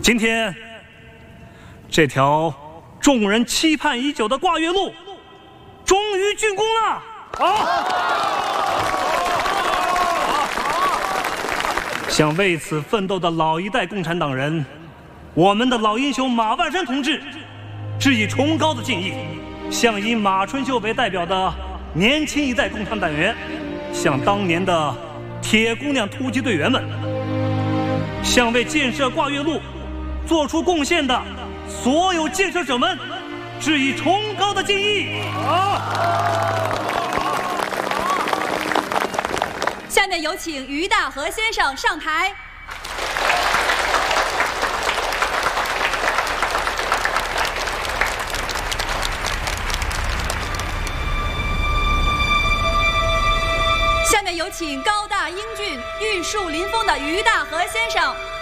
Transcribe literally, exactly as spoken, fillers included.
今天，这条众人期盼已久的挂月路，终于竣工了！好，向为此奋斗的老一代共产党人，我们的老英雄马万山同志，致以崇高的敬意；向以马春秀为代表的年轻一代共产党员，向当年的铁姑娘突击队员们，向为建设挂月路做出贡献的所有建设者们，致以崇高的敬意。好， 下面有请于大和先生上台。下面有请高大英俊、玉树临风的于大和先生